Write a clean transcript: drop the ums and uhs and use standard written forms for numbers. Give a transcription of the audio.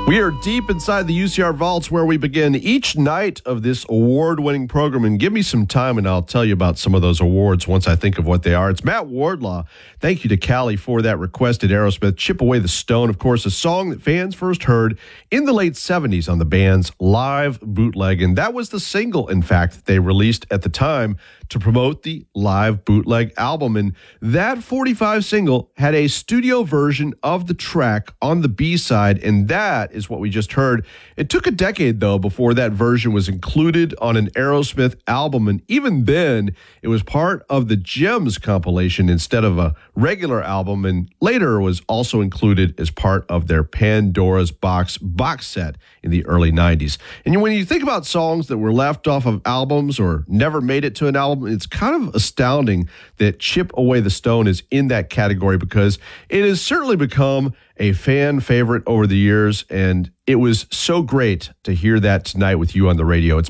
We are deep inside the UCR vaults where we begin each night of this award-winning program. And give me some time and I'll tell you about some of those awards once I think of what they are. It's Matt Wardlaw. Thank you to Callie for that requested Aerosmith Chip Away the Stone. Of course, a song that fans first heard in the late 70s on the band's live bootleg. And that was the single, in fact, that they released at the time to promote the live bootleg album. And that 45 single had a studio version of the track on the B-side, and that is what we just heard. It took a decade, though, before that version was included on an Aerosmith album, and even then, it was part of the Gems compilation instead of a regular album, and later was also included as part of their Pandora's Box set in the early 90s. And when you think about songs that were left off of albums or never made it to an album, it's kind of astounding that Chip Away the Stone is in that category because it has certainly become a fan favorite over the years, and it was so great to hear that tonight with you on the radio. It's